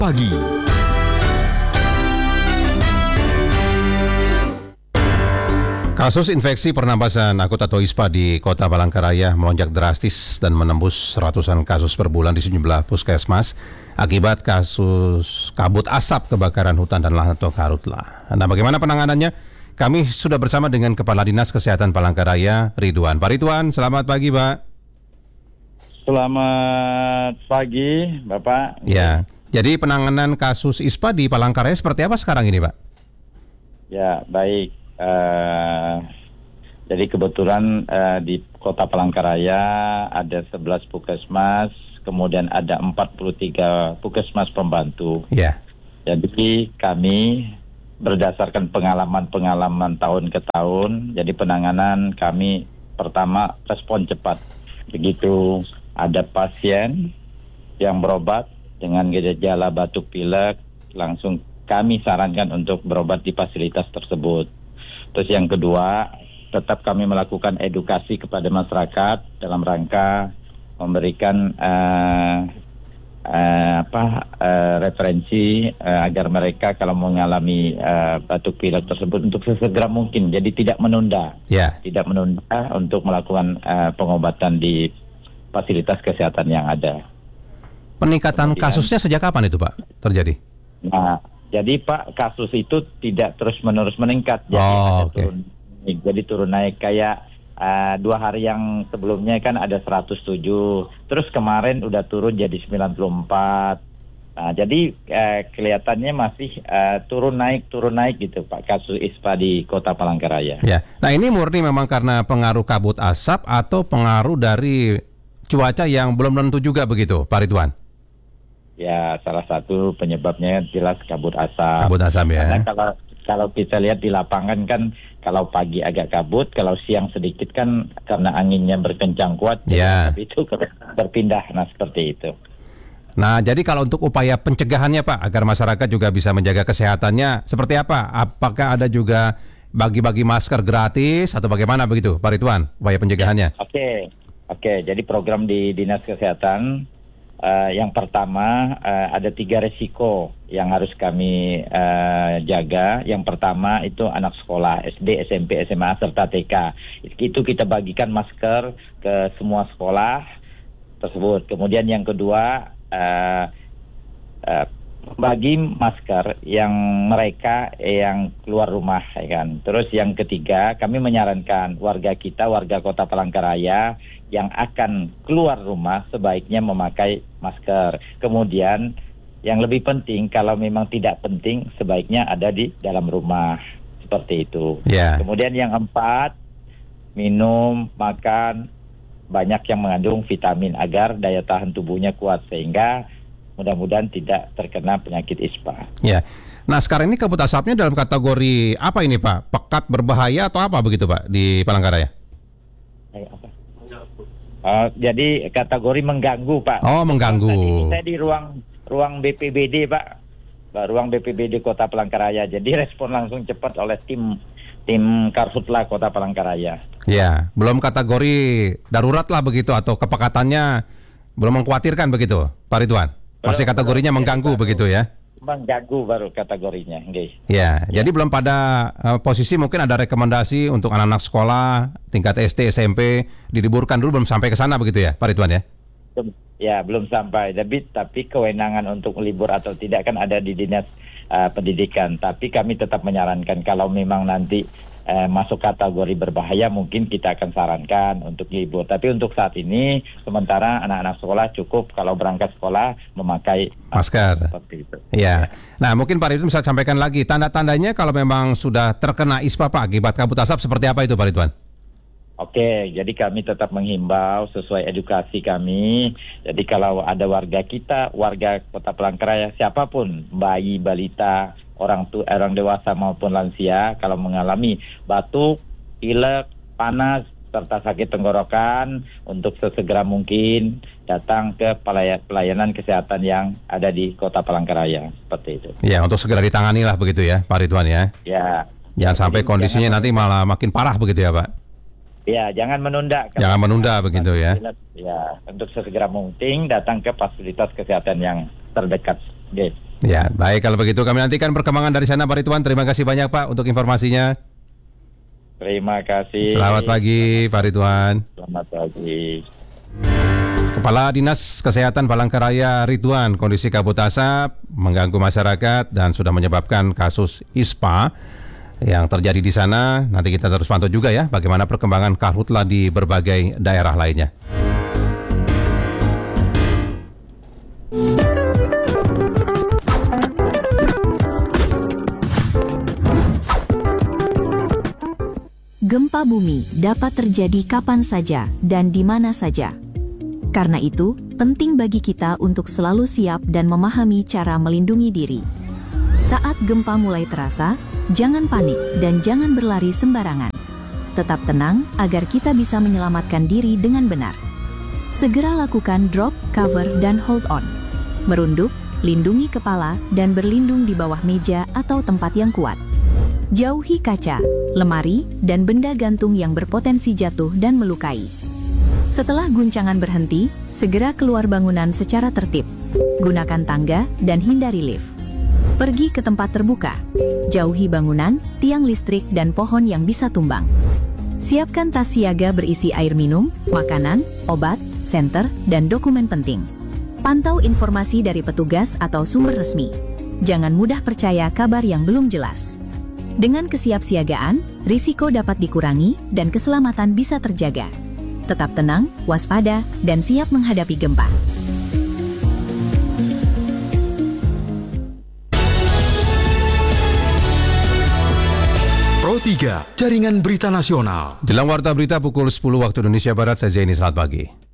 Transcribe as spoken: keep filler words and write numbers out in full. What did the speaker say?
Pagi. Kasus infeksi pernapasan akut atau I S P A di Kota Palangkaraya melonjak drastis dan menembus ratusan kasus per bulan di sejumlah puskesmas akibat kasus kabut asap kebakaran hutan dan lahan atau karhutla. Nah, bagaimana penanganannya? Kami sudah bersama dengan Kepala Dinas Kesehatan Palangkaraya, Ridwan. Pak Ridwan, selamat pagi, Pak. Selamat pagi, Bapak. Ya, jadi penanganan kasus I S P A di Palangkaraya seperti apa sekarang ini, Pak? Ya, baik. Uh, jadi kebetulan uh, di Kota Palangkaraya ada sebelas puskesmas, kemudian ada empat puluh tiga puskesmas pembantu. Ya. Jadi kami berdasarkan pengalaman-pengalaman tahun ke tahun, jadi penanganan kami pertama respon cepat. Begitu ada pasien yang berobat dengan gejala batuk pilek, langsung kami sarankan untuk berobat di fasilitas tersebut. Terus yang kedua, tetap kami melakukan edukasi kepada masyarakat dalam rangka memberikan uh, uh, apa uh, referensi uh, agar mereka kalau mengalami uh, batuk pilek tersebut untuk sesegera mungkin, jadi tidak menunda, yeah. tidak menunda untuk melakukan uh, pengobatan di fasilitas kesehatan yang ada. Peningkatan Kemudian, kasusnya sejak kapan itu, Pak, terjadi? Nah, jadi Pak, kasus itu tidak terus-menerus meningkat. Jadi oh, ada okay. turun, jadi turun naik kayak uh, dua hari yang sebelumnya kan ada seratus tujuh, terus kemarin udah turun jadi sembilan puluh empat. Nah, jadi uh, kelihatannya masih uh, turun naik turun naik gitu Pak, kasus I S P A di Kota Palangkaraya. Ya, nah ini murni memang karena pengaruh kabut asap atau pengaruh dari cuaca yang belum tentu juga begitu, Pak Ridwan? Ya, salah satu penyebabnya jelas kabut asap. Kabut asap ya. Karena kalau kalau kita lihat di lapangan kan, kalau pagi agak kabut, kalau siang sedikit kan karena anginnya berkencang kuat, ya. Jadi itu berpindah. Nah, seperti itu. Nah, jadi kalau untuk upaya pencegahannya Pak, agar masyarakat juga bisa menjaga kesehatannya, seperti apa? Apakah ada juga bagi-bagi masker gratis atau bagaimana begitu, Pak Ridwan, upaya pencegahannya? Oke, oke. Jadi program di Dinas Kesehatan, Uh, yang pertama uh, ada tiga resiko yang harus kami uh, jaga. Yang pertama itu anak sekolah S D, S M P, S M A serta T K. Itu kita bagikan masker ke semua sekolah tersebut. Kemudian yang kedua uh, uh, bagi masker yang mereka yang keluar rumah, ya kan. Terus yang ketiga kami menyarankan warga kita, warga Kota Palangkaraya yang akan keluar rumah sebaiknya memakai masker. Kemudian yang lebih penting, kalau memang tidak penting, sebaiknya ada di dalam rumah. Seperti itu. Yeah. Kemudian yang empat, minum, makan banyak yang mengandung vitamin agar daya tahan tubuhnya kuat, sehingga mudah-mudahan tidak terkena penyakit I S P A. Ya. Nah, sekarang ini kabut asapnya dalam kategori apa ini, Pak? Pekat, berbahaya atau apa begitu, Pak, di Palangkaraya? Eh, apa? Uh, jadi kategori mengganggu, Pak. Oh, mengganggu. Tadi saya di ruang ruang B P B D, Pak. Ruang B P B D Kota Palangkaraya. Jadi respon langsung cepat oleh tim tim Karhutla Kota Palangkaraya. Ya, belum kategori darurat lah begitu atau kepekatannya belum mengkhawatirkan begitu, Pak Ridwan. Masih Belum, kategorinya belum, mengganggu baru, begitu ya? Mengganggu baru kategorinya, okay. Ya, ya, jadi belum pada uh, posisi mungkin ada rekomendasi untuk anak-anak sekolah tingkat S D, S M P diliburkan dulu, belum sampai ke sana begitu ya, Pak Ridwan ya? Ya, belum sampai. Tapi tapi kewenangan untuk libur atau tidak kan ada di Dinas uh, Pendidikan. Tapi kami tetap menyarankan kalau memang nanti uh, masuk kategori berbahaya, mungkin kita akan sarankan untuk libur. Tapi untuk saat ini, sementara anak-anak sekolah cukup kalau berangkat sekolah memakai masker. Seperti itu. Ya. Nah, mungkin Pak Ridwan bisa sampaikan lagi tanda-tandanya kalau memang sudah terkena I S P A, Pak, akibat kabut asap seperti apa itu, Pak Ridwan? Oke, jadi kami tetap menghimbau sesuai edukasi kami. Jadi kalau ada warga kita, warga Kota Palangkaraya, siapapun, bayi, balita, orang tua, orang dewasa maupun lansia, kalau mengalami batuk, pilek, panas, serta sakit tenggorokan, untuk sesegera mungkin datang ke pelayanan kesehatan yang ada di Kota Palangkaraya. Seperti itu. Ya, untuk segera ditangani lah begitu ya, Pak Ridwan ya. Ya. Jangan sampai kondisinya nanti malah makin parah begitu ya, Pak. Ya, jangan menunda. Jangan menunda begitu ya. Ya, untuk segera mungkin datang ke fasilitas kesehatan yang terdekat. Yes. Ya, baik kalau begitu kami nantikan perkembangan dari sana Pak Ridwan. Terima kasih banyak Pak untuk informasinya. Terima kasih. Selamat pagi Pak Ridwan. Selamat pagi. Kepala Dinas Kesehatan Palangkaraya Ridwan, kondisi kabut asap mengganggu masyarakat dan sudah menyebabkan kasus ispa yang terjadi di sana. Nanti kita terus pantau juga ya bagaimana perkembangan karhutla di berbagai daerah lainnya. Gempa bumi dapat terjadi kapan saja dan di mana saja. Karena itu, penting bagi kita untuk selalu siap dan memahami cara melindungi diri. Saat gempa mulai terasa, jangan panik dan jangan berlari sembarangan. Tetap tenang agar kita bisa menyelamatkan diri dengan benar. Segera lakukan drop, cover, dan hold on. Merunduk, lindungi kepala, dan berlindung di bawah meja atau tempat yang kuat. Jauhi kaca, lemari, dan benda gantung yang berpotensi jatuh dan melukai. Setelah guncangan berhenti, segera keluar bangunan secara tertib. Gunakan tangga dan hindari lift. Pergi ke tempat terbuka. Jauhi bangunan, tiang listrik, dan pohon yang bisa tumbang. Siapkan tas siaga berisi air minum, makanan, obat, senter, dan dokumen penting. Pantau informasi dari petugas atau sumber resmi. Jangan mudah percaya kabar yang belum jelas. Dengan kesiapsiagaan, risiko dapat dikurangi dan keselamatan bisa terjaga. Tetap tenang, waspada, dan siap menghadapi gempa. Pro tiga, Jaringan Berita Nasional. Jelang warta berita pukul sepuluh waktu Indonesia Barat, saya Zaini, selamat pagi.